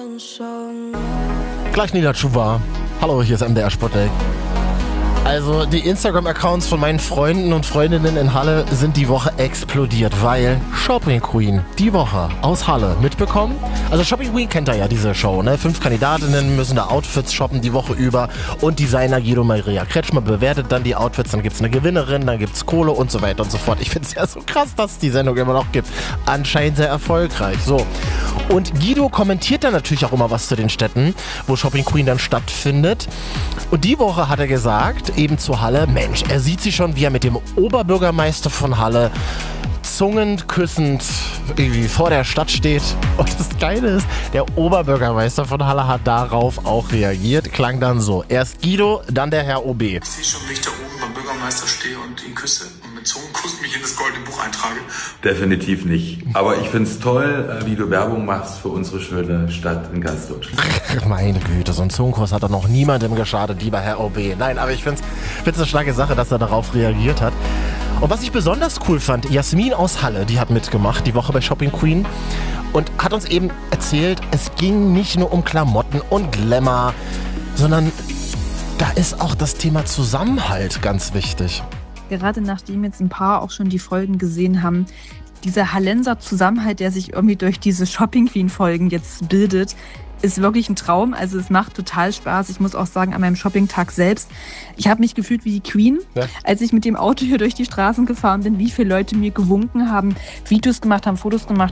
Gleich Nila Chuba. Hallo, hier ist MDR Spotdeck. Also die Instagram-Accounts von meinen Freunden und Freundinnen in Halle sind die Woche explodiert, weil Shopping Queen die Woche aus Halle mitbekommen. Also Shopping Queen kennt ihr ja, diese Show, ne? 5 Kandidatinnen müssen da Outfits shoppen die Woche über und Designer Guido Maria Kretschmer bewertet dann die Outfits, dann gibt's eine Gewinnerin, dann gibt's Kohle und so weiter und so fort. Ich find's ja so krass, dass es die Sendung immer noch gibt. Anscheinend sehr erfolgreich. So. Und Guido kommentiert dann natürlich auch immer was zu den Städten, wo Shopping Queen dann stattfindet. Und die Woche hat er gesagt, eben zu Halle, Mensch, er sieht sie schon, wie er mit dem Oberbürgermeister von Halle zungenküssend irgendwie vor der Stadt steht. Und das Geile ist, der Oberbürgermeister von Halle hat darauf auch reagiert. Klang dann so. Erst Guido, dann der Herr OB. Ich sehe schon, wie ich da oben beim Bürgermeister stehe und ihn küsse und mit Zungenkuss mich in das goldene Buch eintrage. Definitiv nicht. Aber ich finde es toll, wie du Werbung machst für unsere schöne Stadt in ganz Deutschland. Meine Güte, so ein Zungenkuss hat doch noch niemandem geschadet, lieber Herr OB. Nein, aber ich finde es eine starke Sache, dass er darauf reagiert hat. Und was ich besonders cool fand, Jasmin aus Halle, die hat mitgemacht, die Woche bei Shopping Queen und hat uns eben erzählt, es ging nicht nur um Klamotten und Glamour, sondern da ist auch das Thema Zusammenhalt ganz wichtig. Gerade nachdem jetzt ein paar auch schon die Folgen gesehen haben, dieser Hallenser Zusammenhalt, der sich irgendwie durch diese Shopping Queen Folgen jetzt bildet, ist wirklich ein Traum. Also es macht total Spaß. Ich muss auch sagen, an meinem Shopping-Tag selbst, ich habe mich gefühlt wie die Queen, als ich mit dem Auto hier durch die Straßen gefahren bin, wie viele Leute mir gewunken haben, Videos gemacht haben, Fotos gemacht